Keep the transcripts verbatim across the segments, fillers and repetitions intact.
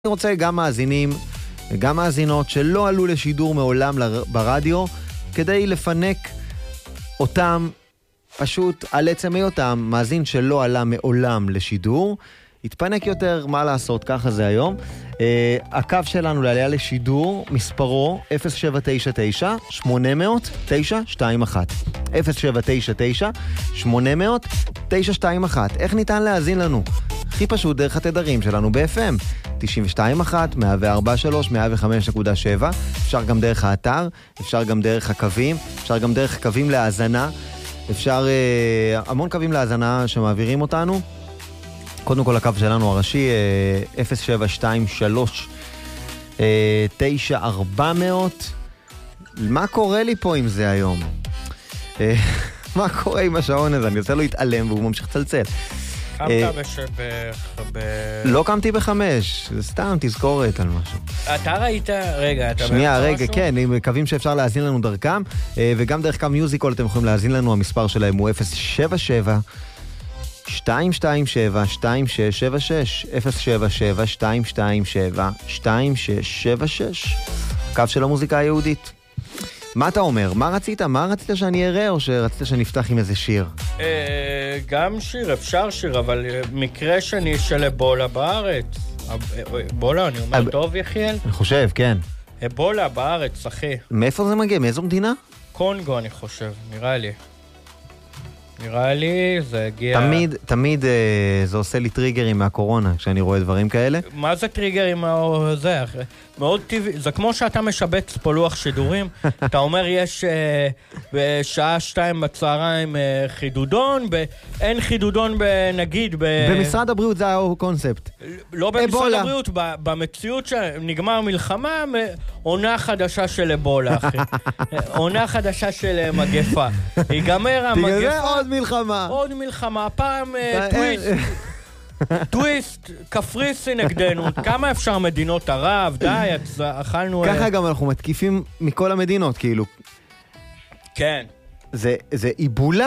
אני רוצה גם מאזינים וגם מאזינות שלא עלו לשידור מעולם ברדיו, כדי לפנק אותם פשוט על עצם היותם מאזין שלא עלה מעולם לשידור. התפנק יותר, מה לעשות, ככה זה היום. Uh, הקו שלנו לעלייה לשידור, מספרו אפס שבע תשע תשע שמונה אפס אפס תשע שתיים אחת. אפס שבע תשע תשע שמונה אפס אפס תשע שתיים אחת. איך ניתן להאזין לנו? הכי פשוט דרך התדרים שלנו ב-אף אם. תשעים ושתיים נקודה אחת, מאה וארבע נקודה שלוש, מאה וחמש נקודה שבע. אפשר גם דרך האתר, אפשר גם דרך הקווים, אפשר גם דרך קווים להאזנה. אפשר uh, המון קווים להאזנה שמעבירים אותנו. קודם כל הקו שלנו הראשי, אפס שבע שתיים שלוש תשע ארבע מאות. מה קורה לי פה עם זה היום? מה קורה עם השעון הזה? אני עושה לו להתעלם והוא ממשיך לצלצל. קמת ב... לא קמתי בחמש, זה סתם תזכורת על משהו. אתה ראית, רגע, אתה שנייה, רגע, כן, עם קווים שאפשר להאזין לנו דרכם, וגם דרך קו מיוזיקול אתם יכולים להאזין לנו, המספר שלהם הוא אפס שבע שבע שתיים שתיים שבע שתיים שש שבע שש. אפס שבע שבע שתיים שתיים שבע שתיים שש שבע שש. קו של המוזיקה היהודית. מה אתה אומר? מה רצית? מה רצית שאני אראה, או שרצית שנפתח עם איזה שיר? גם שיר, אפשר שיר, אבל מקרה שני של אבולה בארץ. אבולה, אני אומר טוב, יחיאל? אני חושב, כן. אבולה בארץ, אחי. מאיפה זה מגיע? מאיזו מדינה? קונגו, אני חושב, נראה לי. נראה לי, זה הגיע... תמיד, תמיד אה, זה עושה לי טריגרים מהקורונה, כשאני רואה דברים כאלה. מה זה טריגרים? זה מאוד טבעי. זה כמו שאתה משבץ פה לוח שידורים. אתה אומר, יש אה, בשעה שתיים בצהריים אה, חידודון, אין חידודון נגיד... ב... במשרד הבריאות זה הקונספט. לא במשרד אבולה. הבריאות, במציאות שנגמר מלחמה, עונה חדשה של אבולה, אחי. עונה חדשה של מגפה. ייגמר המגפה... תגלה עוד מלחמה. עוד מלחמה, פעם טוויסט. טוויסט, קפריסי נגדנו. כמה אפשר מדינות ערב? די, אכלנו... ככה גם אנחנו מתקיפים מכל המדינות, כאילו. כן. זה איבולה?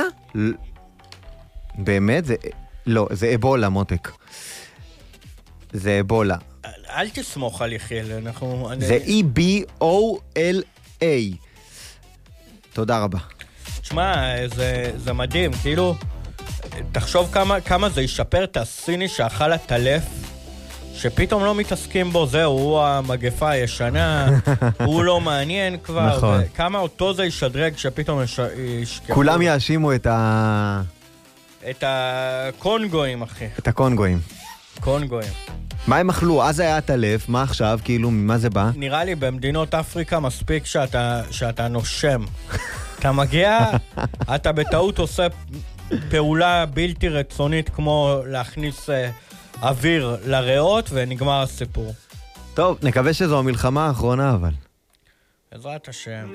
באמת? לא, זה אבולה, מותק. זה אבולה. אל תסמוך על יחיאל, אנחנו... זה אי בי או אל איי. תודה רבה. תשמע, זה, זה מדהים, כאילו, תחשוב כמה, כמה זה ישפר את הסיני שאכל הטלף, שפתאום לא מתעסקים בו, זהו, הוא המגפה הישנה, הוא לא מעניין כבר, נכון. כמה אותו זה ישדרג שפתאום יש... ישכחו. כולם יאשימו את ה... את הקונגואים, אחי. את הקונגואים. קונגואים. מה הם אכלו? אז היה הטלף, מה עכשיו? כאילו, ממה זה בא? נראה לי במדינות אפריקה מספיק שאתה, שאתה נושם. אתה מגיע, אתה בטעות עושה פעולה בלתי רצונית כמו להכניס אה, אוויר לריאות ונגמר הסיפור. טוב, נקווה שזו המלחמה האחרונה אבל. בעזרת השם.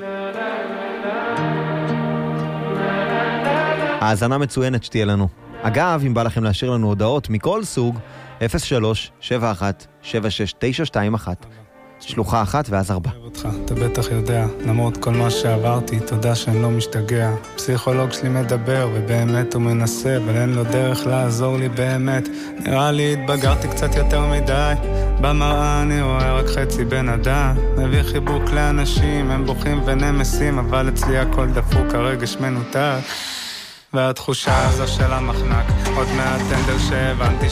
האזנה מצוינת שתהיה לנו. אגב, אם בא לכם להשאיר לנו הודעות מכל סוג, אפס שלוש שבע אחת שבע שש תשע שתיים אחת. שלוחה אחת ואז ארבע. אותך, אתה בטח יודע, למרות כל מה שעברתי, תודה שאני לא משתגע. פסיכולוג שלי מדבר, ובאמת הוא מנסה, אבל אין לו דרך לעזור לי באמת. נראה לי התבגרתי קצת יותר מדי, במראה אני רואה רק חצי בן אדם. מביא חיבוק לאנשים, הם בוכים ונמסים, אבל אצלי הכל דפוק, הרגש מנותק. והתחושה הזו של המחנק, עוד מעט טנדר שהבנתי